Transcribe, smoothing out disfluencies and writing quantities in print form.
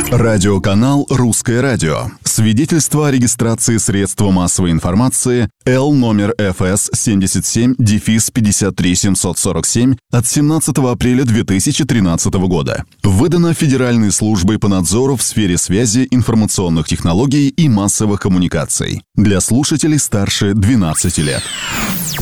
Радиоканал «Русское радио». Свидетельство о регистрации средства массовой информации Л номер ФС 77-53747 от 17 апреля 2013 года. Выдано Федеральной службой по надзору в сфере связи, информационных технологий и массовых коммуникаций. Для слушателей старше 12 лет.